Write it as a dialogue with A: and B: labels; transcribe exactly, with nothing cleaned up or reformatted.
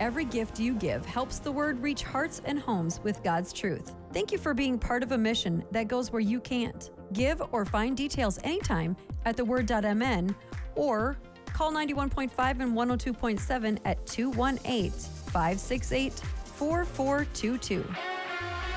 A: every gift you give helps the Word reach hearts and homes with God's truth. Thank you for being part of a mission that goes where you can't. Give or find details anytime at the word dot m n or call ninety-one point five and one oh two point seven at two one eight, five six eight, four four two two.